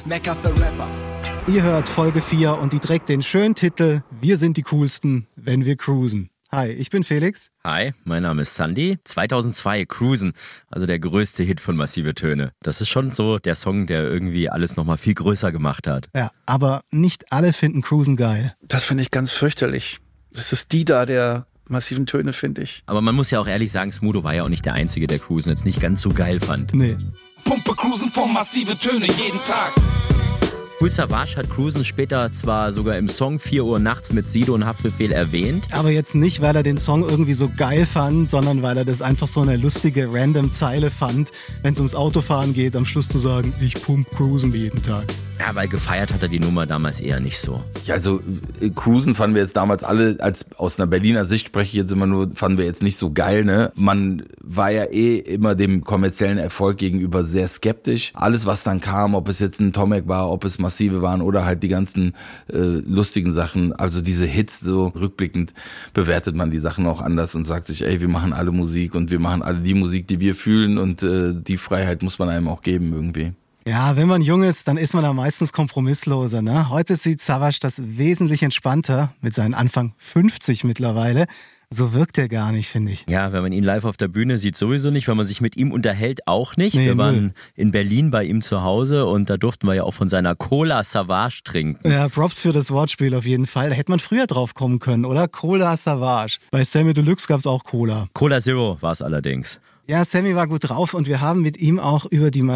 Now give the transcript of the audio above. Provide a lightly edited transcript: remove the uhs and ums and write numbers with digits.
Mecker für Rapper. Ihr hört Folge 4 und die trägt den schönen Titel Wir sind die Coolsten, wenn wir cruisen. Hi, ich bin Felix. Hi, mein Name ist Sandy. 2002, Cruisen, also der größte Hit von Massive Töne. Das ist schon so der Song, der irgendwie alles nochmal viel größer gemacht hat. Ja, aber nicht alle finden Cruisen geil. Das finde ich ganz fürchterlich. Das ist die da der Massiven Töne, finde ich. Aber man muss ja auch ehrlich sagen, Smudo war ja auch nicht der Einzige, der Cruisen jetzt nicht ganz so geil fand. Nee. Pumpe Cruisen von Massive Töne jeden Tag. Kool Savas hat Cruisen später zwar sogar im Song 4 Uhr nachts mit Sido und Haftbefehl erwähnt. Aber jetzt nicht, weil er den Song irgendwie so geil fand, sondern weil er das einfach so eine lustige, random Zeile fand, wenn es ums Autofahren geht, am Schluss zu sagen, ich pump Cruisen jeden Tag. Ja, weil gefeiert hat er die Nummer damals eher nicht so. Ja, also Cruisen fanden wir jetzt damals alle, als aus einer Berliner Sicht spreche ich jetzt immer nur, fanden wir jetzt nicht so geil, ne? Man war ja immer dem kommerziellen Erfolg gegenüber sehr skeptisch. Alles, was dann kam, ob es jetzt ein Tomek war, ob es Massive waren oder halt die ganzen lustigen Sachen, also diese Hits, so rückblickend bewertet man die Sachen auch anders und sagt sich, ey, wir machen alle Musik und wir machen alle die Musik, die wir fühlen und die Freiheit muss man einem auch geben irgendwie. Ja, wenn man jung ist, dann ist man da meistens kompromissloser, ne? Heute sieht Savas das wesentlich entspannter, mit seinen Anfang 50 mittlerweile. So wirkt er gar nicht, finde ich. Ja, wenn man ihn live auf der Bühne sieht, sowieso nicht. Wenn man sich mit ihm unterhält, auch nicht. Nee, wir waren in Berlin bei ihm zu Hause und da durften wir ja auch von seiner Cola Savas trinken. Ja, Props für das Wortspiel auf jeden Fall. Da hätte man früher drauf kommen können, oder? Cola Savas. Bei Sammy Deluxe gab es auch Cola. Cola Zero war es allerdings. Ja, Sammy war gut drauf und wir haben mit ihm auch über die